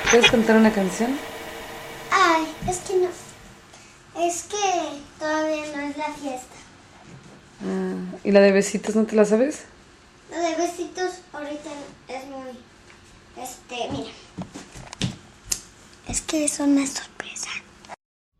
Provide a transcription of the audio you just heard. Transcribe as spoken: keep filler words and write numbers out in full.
¿Puedes cantar una canción? Ay, es que no. Es que todavía no es la fiesta. Ah, ¿y la de besitos no te la sabes? La de besitos ahorita es muy... Este, mira. Es que son estos.